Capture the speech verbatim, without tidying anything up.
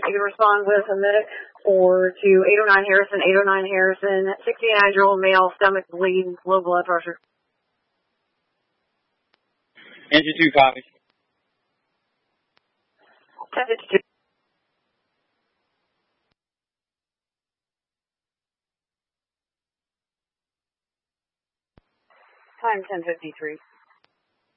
You can respond with a medic or to eight oh nine Harrison, eight oh nine Harrison, sixty-nine-year-old male, stomach bleeding, low blood pressure. Engine two copies. ten fifty-two. Time ten fifty-three.